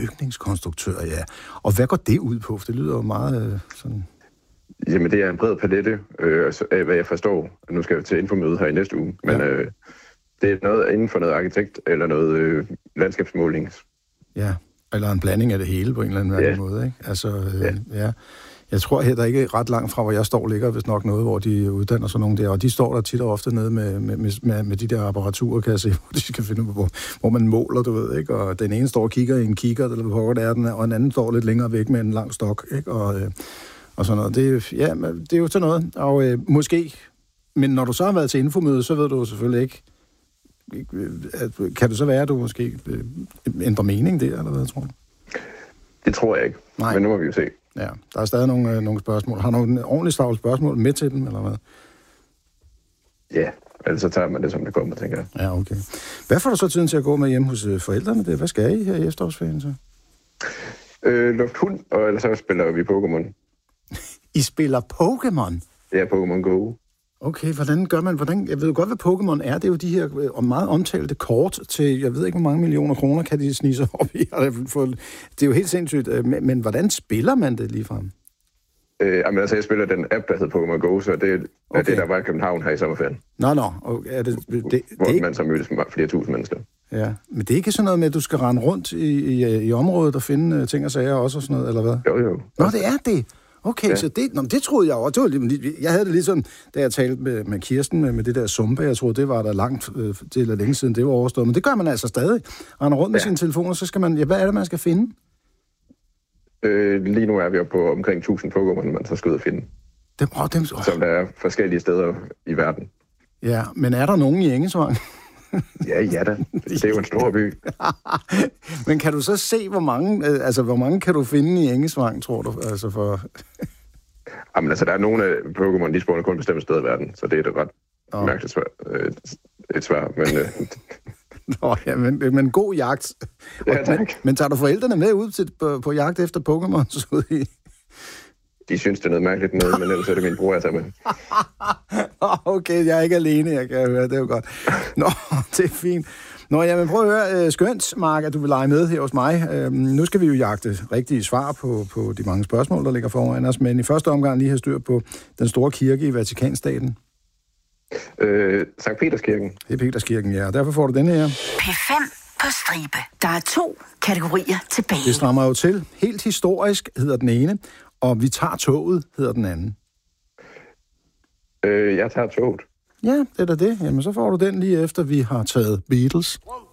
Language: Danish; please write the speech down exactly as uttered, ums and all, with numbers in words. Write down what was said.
bygningskonstruktør, ja. Og hvad går det ud på? For det lyder jo meget øh, sådan... Jamen, det er en bred palette øh, af, hvad jeg forstår. Nu skal jeg til infomøde her i næste uge, men ja. øh, det er noget inden for noget arkitekt eller noget øh, landskabsmåling. Ja, eller en blanding af det hele på en eller anden ja. måde, ikke? Altså, øh, ja. ja. Jeg tror her, der ikke ret langt fra, hvor jeg står, ligger vist nok noget, hvor de uddanner sådan nogle der, og de står der tit og ofte nede med, med, med, med de der apparaturer, kan jeg se, hvor de skal finde ud af, hvor, hvor man måler, du ved, ikke? Og den ene står og kigger i en kigger, eller hvor det er den, og en anden står lidt længere væk med en lang stok, ikke? Og, øh, og sådan noget. Det, ja, det er jo sådan noget, og øh, måske, men når du så har været til infomøde, så ved du selvfølgelig ikke, at, kan det så være, at du måske øh, ændrer mening der, eller hvad, tror du? Det tror jeg ikke, Nej. Men nu må vi jo se. Ja, der er stadig nogle, øh, nogle spørgsmål. Har du nogle ordentligt stavlet spørgsmål med til dem, eller hvad? Ja, ellers så tager man det, som det kommer, tænker jeg. Ja, okay. Hvad får du så tiden til at gå med hjemme hos øh, forældrene? Det? Hvad skal I her i efterårsferien så? Øh, luft hund, og ellers så spiller vi Pokémon. I spiller Pokémon? Ja, Pokémon Go. Okay, hvordan gør man? Hvordan, jeg ved jo godt, hvad Pokémon er. Det er jo de her øh, meget omtalte kort til, jeg ved ikke, hvor mange millioner kroner kan de snige sig op i. Det er jo helt sindssygt. Øh, men, men hvordan spiller man det ligefrem? Øh, jamen, altså, jeg spiller den app, der hedder Pokémon Go, så det er okay. det, der var i København her i sommerferien. Nå, nå. Okay. Er det, det, det, hvor det, man så mødes med flere tusind mennesker. Ja, men det er ikke sådan noget med, at du skal rende rundt i, i, i området og finde uh, ting og sager også og sådan noget, eller hvad? Jo, jo. Nå, det er det. Okay, ja. Så det, nå, det troede jeg også. Det var, jeg havde det ligesom, da jeg talte med, med Kirsten, med, med det der Zumba, jeg troede, det var der langt øh, til eller længe siden, det var overstået. Men det gør man altså stadig. Render rundt med ja. Sin telefon, og så skal man, ja, hvad er det, man skal finde? Øh, lige nu er vi jo på omkring tusind Pokémon, man så skal ud og finde. Dem, åh, dem, åh. Som der er forskellige steder i verden. Ja, men er der nogen i Engesvang? Ja, ja da. Det er jo en stor by. Men kan du så se, hvor mange, altså hvor mange kan du finde i Engesvang, tror du? Altså for... Jamen altså, der er nogle af Pokémon, de spawner kun bestemte steder i verden, så det er et ret oh. mærkeligt svar, øh, et svar, men... Øh... Nå, ja, men, men god jagt. Ja, tak. Men, men tager du forældrene med ud til, på, på jagt efter Pokémon, så ud i... De synes, det er noget mærkeligt noget, men ellers er det min bror, jeg tager med. Okay, jeg er ikke alene, jeg kan høre, det er jo godt. Nå, det er fint. Nå, jamen prøv at høre, skønt, Mark, at du vil lege med her hos mig. Øhm, nu skal vi jo jagte rigtige svar på, på de mange spørgsmål, der ligger foran os, men i første omgang lige have styr på den store kirke i Vatikanstaten. Øh, Sankt Peterskirken. Det er Peterskirken, ja, og derfor får du den her. P fem på stribe. Der er to kategorier tilbage. Det strammer jo til. Helt historisk hedder den ene, og vi tager toget hedder den anden. Øh, jeg tager toget. Ja, det er da det. Jamen, så får du den lige efter, vi har taget Beatles.